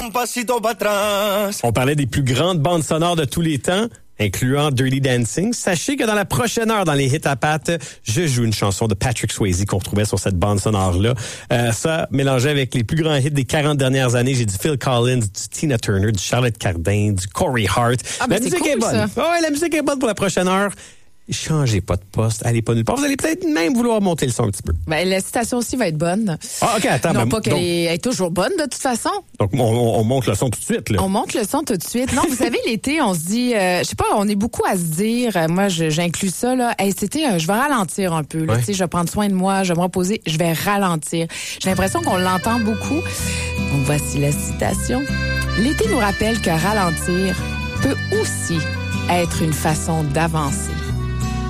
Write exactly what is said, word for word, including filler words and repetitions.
On parlait des plus grandes bandes sonores de tous les temps, incluant Dirty Dancing. Sachez que dans la prochaine heure, dans les hits à pattes, je joue une chanson de Patrick Swayze qu'on retrouvait sur cette bande sonore-là. Euh, ça, mélangé avec les plus grands hits des quarante dernières années, j'ai du Phil Collins, du Tina Turner, du Charlotte Cardin, du Corey Hart. Ah, ben la musique cool, est bonne. Ça. Ouais, la musique est bonne pour la prochaine heure. Changez pas de poste, allez pas nulle part. Vous allez peut-être même vouloir monter le son un petit peu. Ben, la citation aussi va être bonne. Ah, OK, attends. Non, ben, pas qu'elle donc, est, elle est toujours bonne, de toute façon. donc on, on, on monte le son tout de suite, là. On monte le son tout de suite. Non, vous savez, l'été, on se dit, euh, je sais pas, on est beaucoup à se dire, euh, moi, je, j'inclus ça, là, hey, c'était, euh, je vais ralentir un peu, là, Ouais. tu sais, je vais prendre soin de moi, je vais me reposer, je vais ralentir. J'ai l'impression qu'on l'entend beaucoup. Donc, voici la citation. L'été nous rappelle que ralentir peut aussi être une façon d'avancer.